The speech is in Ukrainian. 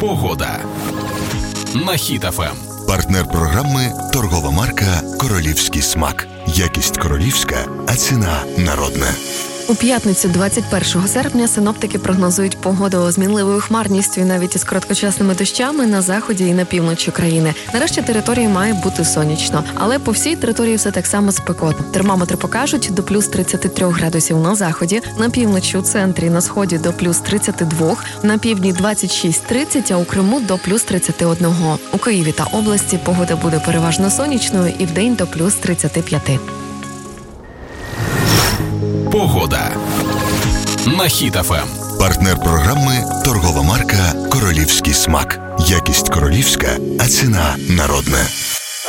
Погода на Хіт ФМ. Партнер програми – торгова марка «Королівський смак». Якість королівська, а ціна народна. У п'ятницю 21 серпня синоптики прогнозують погоду з мінливою хмарністю і навіть із короткочасними дощами на заході і на півночі країни. Нарешті території має бути сонячно, але по всій території все так само спекотно. Термометри покажуть до плюс 33 градусів на заході, на півночі, у центрі, на сході до плюс 32, на півдні 26-30, а у Криму до плюс 31. У Києві та області погода буде переважно сонячною і вдень до плюс 35. Погода на Хіт ФМ. Партнер програми – торгова марка «Королівський смак». Якість королівська, а ціна народна.